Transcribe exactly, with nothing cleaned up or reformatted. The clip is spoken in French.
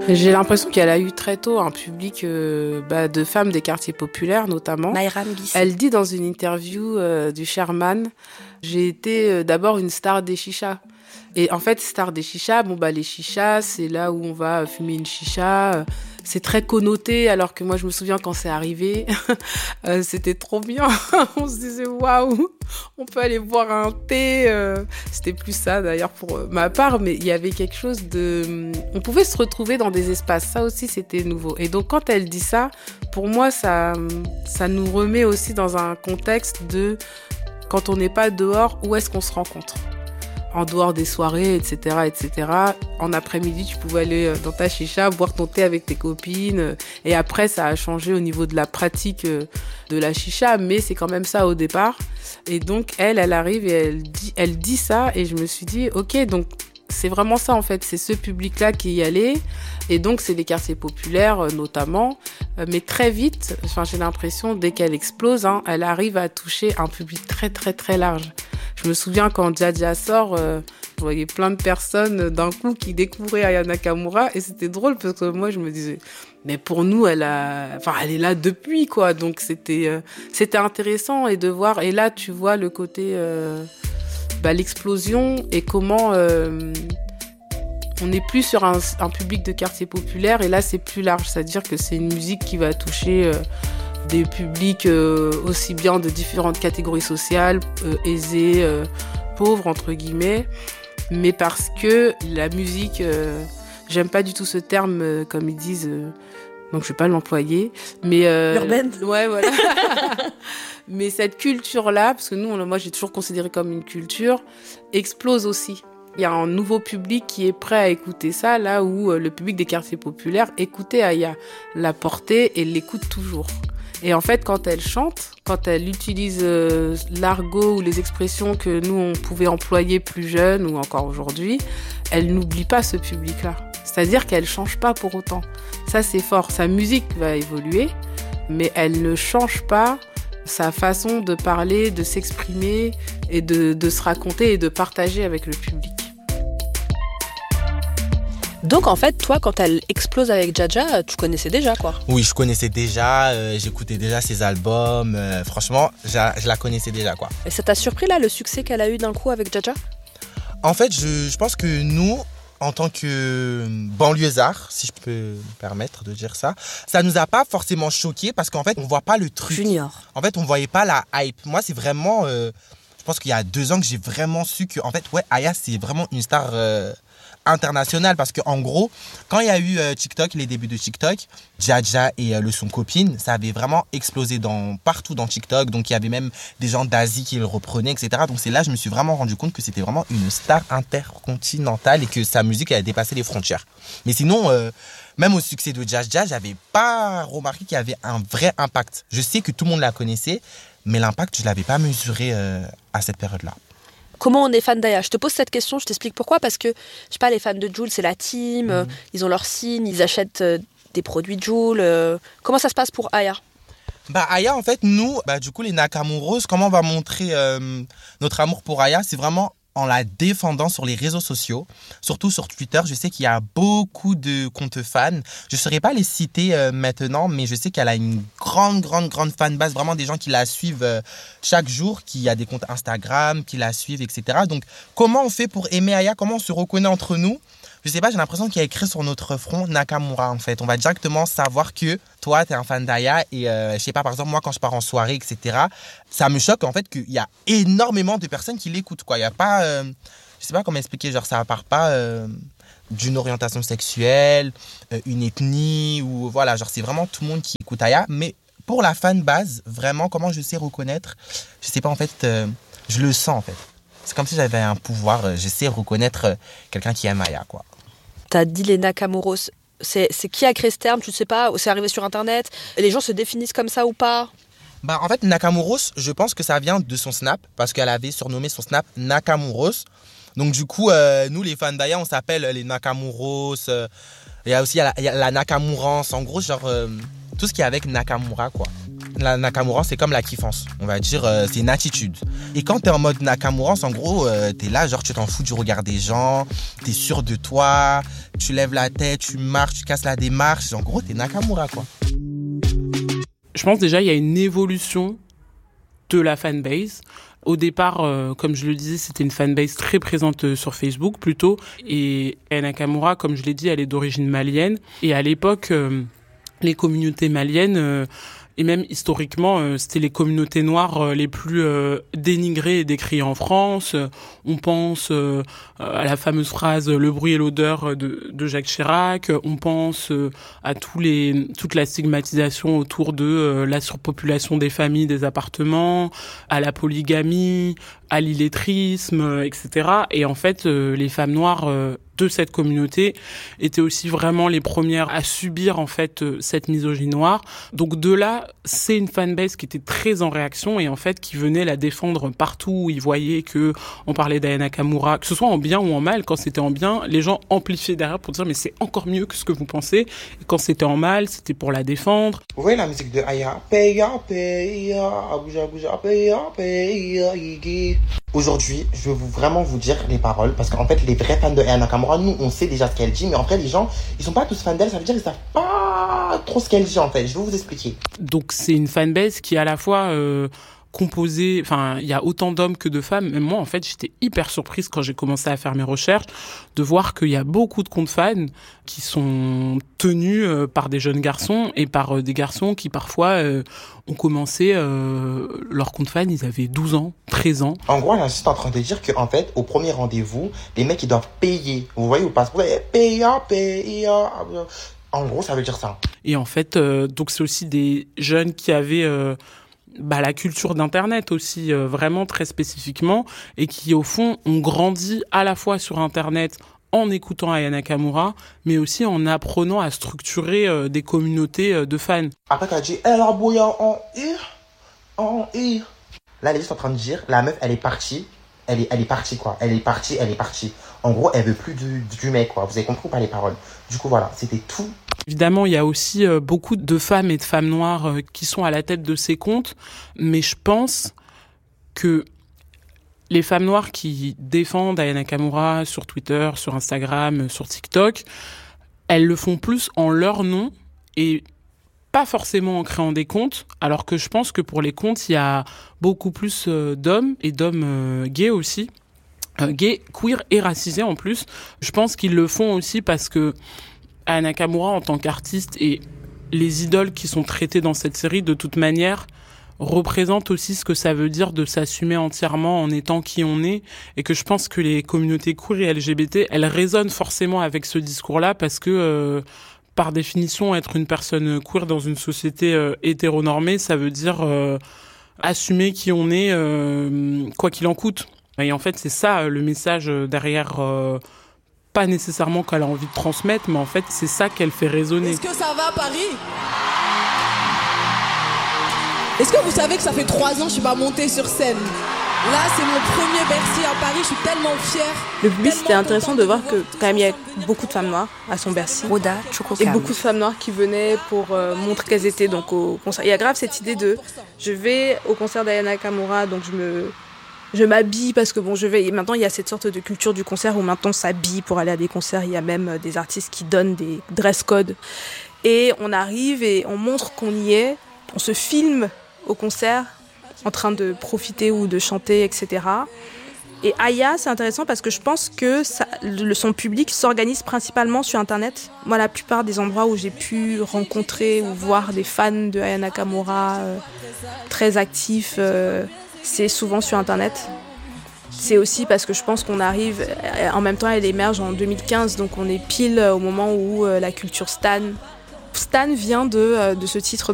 J'ai l'impression qu'elle a eu très tôt un public euh, bah, de femmes des quartiers populaires notamment. Mayram Guissé. Elle dit dans une interview euh, du Sherman, j'ai été euh, d'abord une star des chichas. Et en fait, star des chichas, bon bah les chichas, c'est là où on va fumer une chicha. C'est très connoté, alors que moi je me souviens quand c'est arrivé, euh, c'était trop bien. On se disait waouh, on peut aller boire un thé. Euh, c'était plus ça d'ailleurs pour ma part, mais il y avait quelque chose de, on pouvait se retrouver dans des espaces. Ça aussi c'était nouveau. Et donc quand elle dit ça, pour moi ça, ça nous remet aussi dans un contexte de quand on n'est pas dehors, où est-ce qu'on se rencontre ? En dehors des soirées, et cetera, et cetera. En après-midi, tu pouvais aller dans ta chicha, boire ton thé avec tes copines. Et après, ça a changé au niveau de la pratique de la chicha, mais c'est quand même ça au départ. Et donc, elle, elle arrive et elle dit, elle dit ça. Et je me suis dit, ok, donc c'est vraiment ça en fait. C'est ce public-là qui y allait. Et donc, c'est les quartiers populaires notamment. Mais très vite, enfin, j'ai l'impression, dès qu'elle explose, hein, elle arrive à toucher un public très, très, très large. Je me souviens quand Dja Dja sort, euh, je voyais plein de personnes d'un coup qui découvraient Aya Nakamura et c'était drôle parce que moi je me disais, mais pour nous elle a, enfin elle est là depuis quoi, donc c'était euh, c'était intéressant et de voir et là tu vois le côté euh, bah, l'explosion et comment euh, on n'est plus sur un, un public de quartier populaire et là c'est plus large, c'est-à-dire que c'est une musique qui va toucher euh, des publics euh, aussi bien de différentes catégories sociales, euh, aisées, euh, pauvres, entre guillemets, mais parce que la musique, euh, j'aime pas du tout ce terme, euh, comme ils disent, euh, donc je vais pas l'employer, mais... Euh, urbaine. Ouais, voilà. Mais cette culture-là, parce que nous, on, moi j'ai toujours considéré comme une culture, explose aussi. Il y a un nouveau public qui est prêt à écouter ça, là où euh, le public des quartiers populaires écoutait Aya, la portait et l'écoute toujours. Et en fait, quand elle chante, quand elle utilise euh, l'argot ou les expressions que nous, on pouvait employer plus jeunes ou encore aujourd'hui, elle n'oublie pas ce public-là. C'est-à-dire qu'elle ne change pas pour autant. Ça, c'est fort. Sa musique va évoluer, mais elle ne change pas sa façon de parler, de s'exprimer et de, de se raconter et de partager avec le public. Donc en fait, toi, quand elle explose avec Dja Dja, tu connaissais déjà quoi ? Oui, je connaissais déjà, euh, j'écoutais déjà ses albums. Euh, franchement, je la connaissais déjà quoi. Et ça t'a surpris là, le succès qu'elle a eu d'un coup avec Dja Dja ? En fait, je, je pense que nous, en tant que banlieusards, si je peux me permettre de dire ça, ça nous a pas forcément choqués parce qu'en fait, on voit pas le truc. Junior. En fait, on voyait pas la hype. Moi, c'est vraiment, euh, je pense qu'il y a deux ans que j'ai vraiment su que, en fait, ouais, Aya, c'est vraiment une star. Euh, international parce que en gros quand il y a eu euh, TikTok, les débuts de TikTok, Dja Dja et euh, le son copine, ça avait vraiment explosé dans, partout dans TikTok, donc il y avait même des gens d'Asie qui le reprenaient, etc. Donc c'est là que je me suis vraiment rendu compte que c'était vraiment une star intercontinentale et que sa musique elle a dépassé les frontières. Mais sinon euh, même au succès de Dja Dja, j'avais pas remarqué qu'il y avait un vrai impact. Je sais que tout le monde la connaissait, mais l'impact je l'avais pas mesuré euh, à cette période-là. Comment on est fan d'Aya ? Je te pose cette question, je t'explique pourquoi. Parce que, je sais pas, les fans de Jul, c'est la team, mmh. euh, ils ont leur signe, ils achètent euh, des produits Jul. Euh, comment ça se passe pour Aya ? Bah, Aya, en fait, nous, bah, du coup, les Nakamuros, comment on va montrer euh, notre amour pour Aya ? C'est vraiment en la défendant sur les réseaux sociaux, surtout sur Twitter. Je sais qu'il y a beaucoup de comptes fans. Je ne saurais pas les citer euh, maintenant, mais je sais qu'elle a une grande, grande, grande fanbase, vraiment des gens qui la suivent euh, chaque jour, qui a des comptes Instagram, qui la suivent, et cetera. Donc, comment on fait pour aimer Aya ? Comment on se reconnaît entre nous ? Je sais pas, j'ai l'impression qu'il y a écrit sur notre front Nakamura en fait. On va directement savoir que toi, tu es un fan d'Aya et euh, je sais pas, par exemple, moi quand je pars en soirée, et cetera, ça me choque en fait qu'il y a énormément de personnes qui l'écoutent quoi. Il y a pas, euh, je sais pas comment expliquer, genre ça part pas euh, d'une orientation sexuelle, euh, une ethnie ou voilà, genre c'est vraiment tout le monde qui écoute Aya. Mais pour la fan base, vraiment, comment je sais reconnaître, je sais pas en fait, euh, je le sens en fait. C'est comme si j'avais un pouvoir, je sais reconnaître quelqu'un qui aime Aya, quoi. T'as dit les Nakamuros, c'est, c'est qui a créé ce terme, tu sais pas, c'est arrivé sur Internet, et les gens se définissent comme ça ou pas ? Bah, en fait, Nakamuros, je pense que ça vient de son Snap, parce qu'elle avait surnommé son Snap Nakamuros. Donc du coup, euh, nous les fans d'Aya, on s'appelle les Nakamuros. Euh, il y a aussi il y a la, il y a la Nakamurance, en gros, genre euh, tout ce qui est avec Nakamura, quoi. La Nakamurance, c'est comme la kiffance. On va dire, euh, c'est une attitude. Et quand t'es en mode Nakamurance, en gros, euh, t'es là, genre, tu t'en fous du regard des gens, t'es sûr de toi, tu lèves la tête, tu marches, tu casses la démarche. En gros, t'es Nakamura, quoi. Je pense déjà il y a une évolution de la fanbase. Au départ, euh, comme je le disais, c'était une fanbase très présente euh, sur Facebook plutôt. Et Aya Nakamura, comme je l'ai dit, elle est d'origine malienne. Et à l'époque, euh, les communautés maliennes, euh, et même historiquement, euh, c'était les communautés noires euh, les plus euh, dénigrées et décriées en France. Euh, on pense euh, à la fameuse phrase « le bruit et l'odeur » de, de Jacques Chirac. On pense euh, à tous les, toute la stigmatisation autour de euh, la surpopulation des familles, des appartements, à la polygamie, à l'illettrisme, euh, et cetera. Et en fait, euh, les femmes noires euh, de cette communauté étaient aussi vraiment les premières à subir en fait euh, cette misogynie noire. Donc de là, c'est une fanbase qui était très en réaction et en fait qui venait la défendre partout où ils voyaient que on parlait d'Aya Nakamura, que ce soit en bien ou en mal. Quand c'était en bien, les gens amplifiaient derrière pour dire mais c'est encore mieux que ce que vous pensez. Et quand c'était en mal, c'était pour la défendre. Vous voyez la musique de Aya? Paya, paya, abouja, abouja, paya, paya, yigi. Aujourd'hui, je veux vous, vraiment vous dire les paroles parce qu'en fait, les vrais fans de Aya Nakamura, nous, on sait déjà ce qu'elle dit, mais en fait, les gens, ils sont pas tous fans d'elle, ça veut dire qu'ils savent pas trop ce qu'elle dit en fait. Je vais vous expliquer. Donc, c'est une fanbase qui est à la fois euh, composée, enfin, il y a autant d'hommes que de femmes. Même moi, en fait, j'étais hyper surprise quand j'ai commencé à faire mes recherches de voir qu'il y a beaucoup de comptes fans qui sont tenus euh, par des jeunes garçons et par euh, des garçons qui parfois euh, ont commencé euh, leur compte fan, ils avaient douze ans, treize ans. En gros, elle est juste en train de dire qu'en fait, au premier rendez-vous, les mecs, ils doivent payer. Vous voyez au passeport, paya, paya. En gros, ça veut dire ça. Et en fait, euh, donc c'est aussi des jeunes qui avaient euh, bah, la culture d'Internet aussi, euh, vraiment très spécifiquement, et qui au fond ont grandi à la fois sur Internet en écoutant Aya Nakamura, mais aussi en apprenant à structurer euh, des communautés euh, de fans. Après, t'as dit, elle a bouillant en ir, en ir. Là, elle est juste en train de dire, la meuf, elle est partie. Elle est, elle est partie, quoi. Elle est partie, elle est partie. En gros, elle veut plus du, du mec, quoi. Vous avez compris ou pas les paroles? Du coup, voilà, c'était tout. Évidemment, il y a aussi euh, beaucoup de femmes et de femmes noires euh, qui sont à la tête de ces comptes, mais je pense que les femmes noires qui défendent Aya Nakamura sur Twitter, sur Instagram, sur TikTok, elles le font plus en leur nom et pas forcément en créant des comptes, alors que je pense que pour les comptes, il y a beaucoup plus euh, d'hommes et d'hommes euh, gays aussi, euh, gays, queer et racisés en plus. Je pense qu'ils le font aussi parce que Aya Nakamura, en tant qu'artiste, et les idoles qui sont traitées dans cette série, de toute manière, représentent aussi ce que ça veut dire de s'assumer entièrement en étant qui on est, et que je pense que les communautés queer et L G B T, elles résonnent forcément avec ce discours-là parce que euh, par définition, être une personne queer dans une société euh, hétéronormée, ça veut dire euh, assumer qui on est, euh, quoi qu'il en coûte. Et en fait, c'est ça le message derrière, euh, pas nécessairement qu'elle a envie de transmettre, mais en fait, c'est ça qu'elle fait résonner. Est-ce que ça va, Paris ? Est-ce que vous savez que ça fait trois ans que je suis pas montée sur scène ? Là, c'est mon premier Bercy à Paris, je suis tellement fière. Le public, c'était intéressant de voir que quand même il y a beaucoup de femmes noires à son Bercy. Roda, et beaucoup de femmes noires qui venaient pour euh, montrer qu'elles étaient donc au concert. Il y a grave cette idée de je vais au concert d'Aya Nakamura, donc je me je m'habille parce que bon je vais. Et maintenant il y a cette sorte de culture du concert où maintenant on s'habille pour aller à des concerts. Il y a même des artistes qui donnent des dress codes et on arrive et on montre qu'on y est. On se filme au concert en train de profiter ou de chanter, et cetera. Et Aya, c'est intéressant parce que je pense que ça, le, son public s'organise principalement sur Internet. Moi, la plupart des endroits où j'ai pu rencontrer ou voir des fans de Aya Nakamura euh, très actifs, euh, c'est souvent sur Internet. C'est aussi parce que je pense qu'on arrive, en même temps elle émerge en deux mille quinze, donc on est pile au moment où euh, la culture stan. Stan vient de, euh, de ce titre